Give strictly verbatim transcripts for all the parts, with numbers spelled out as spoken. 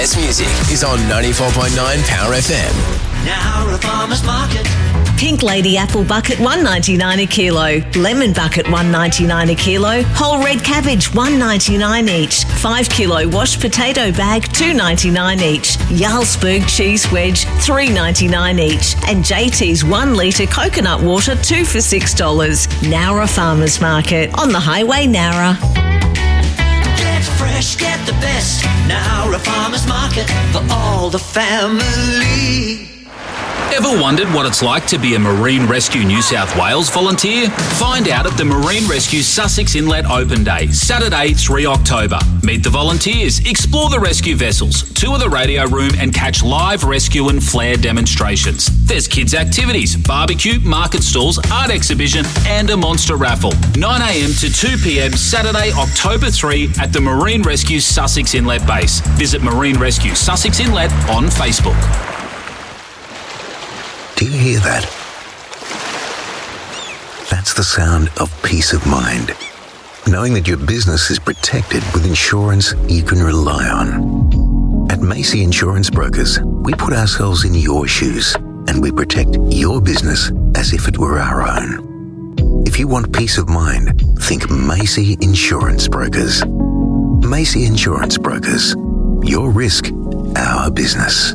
Best music is on ninety-four point nine Power F M. Nowra Farmers Market. Pink Lady apple bucket one ninety-nine a kilo, lemon bucket one ninety-nine a kilo, whole red cabbage one ninety-nine each, five kilo washed potato bag two ninety-nine each, Jarlsberg cheese wedge three ninety-nine each, and J T's one litre coconut water two for six dollars. Nowra Farmers Market on the highway, Nowra. Get fresh, get the best. Nowra Farmers Market for all the family. Ever wondered what it's like to be a Marine Rescue New South Wales volunteer? Find out at the Marine Rescue Sussex Inlet Open Day, Saturday, the third of October. Meet the volunteers, explore the rescue vessels, tour the radio room and catch live rescue and flare demonstrations. There's kids' activities, barbecue, market stalls, art exhibition and a monster raffle. nine a.m. to two p.m. Saturday, October third at the Marine Rescue Sussex Inlet Base. Visit Marine Rescue Sussex Inlet on Facebook. Do you hear that? That's the sound of peace of mind. Knowing that your business is protected with insurance you can rely on. At Macy Insurance Brokers, we put ourselves in your shoes and we protect your business as if it were our own. If you want peace of mind, think Macy Insurance Brokers. Macy Insurance Brokers. Your risk, our business.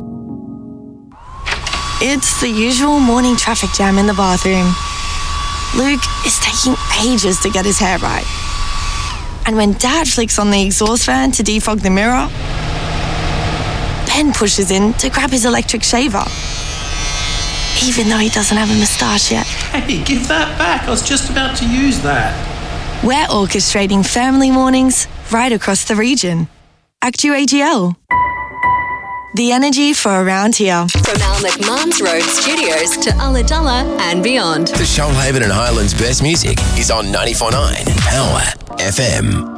It's the usual morning traffic jam in the bathroom. Luke is taking ages to get his hair right. And when Dad flicks on the exhaust fan to defog the mirror, Ben pushes in to grab his electric shaver, even though he doesn't have a moustache yet. Hey, give that back. I was just about to use that. We're orchestrating family mornings right across the region. Actu A G L. The energy for around here. From our McMahon's Road studios to Ulladulla and beyond. The Shoalhaven and Highlands best music is on ninety-four point nine Power F M.